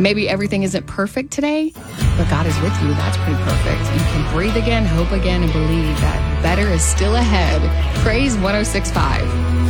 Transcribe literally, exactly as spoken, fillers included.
Maybe everything isn't perfect today, but God is with you. That's pretty perfect. You can breathe again, hope again, and believe that better is still ahead. Praise one oh six point five.